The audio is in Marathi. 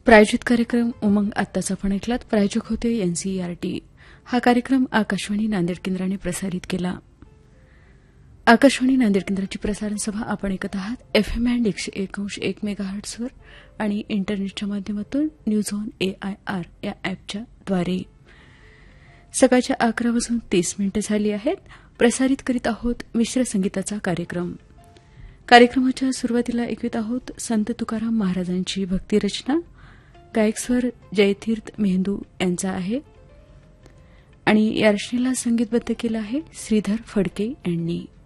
प्रायोजित कार्यक्रम उमंग आत्ताच आपण ऐकलात. प्रायोजक होते एनसीईआरटी. हा कार्यक्रम आकाशवाणी नांदेड केंद्राने प्रसारित केला. आकाशवाणी नांदेड केंद्राची प्रसारण सभा आपण ऐकत आहात एफएम बँड 101.1 मेगाहर्ट्झवर आणि इंटरनेटच्या माध्यमातून न्यूज ऑन एआयआर या अॅपच्या द्वारे. सकाळच्या 11:30 झाली आहेत. प्रसारित करीत आहोत मिश्र संगीताचा कार्यक्रम. कार्यक्रमाच्या सुरुवातीला ऐकवित आहोत संत तुकाराम महाराजांची भक्तिरचना. गायक स्वर जयतीर्थ मेहंदू यांचा आहे आणि या रचनेला संगीतबद्ध केलं आहे श्रीधर फडके यांनी.